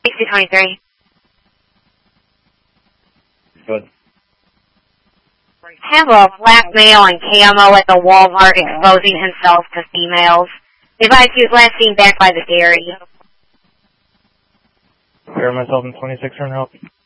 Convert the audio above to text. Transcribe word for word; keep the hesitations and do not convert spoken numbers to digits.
sixty twenty-three. Good. Have a black male in camo at the Walmart exposing himself to females. Advise he was last seen back by the dairy. Bear myself in twenty-six, turn help.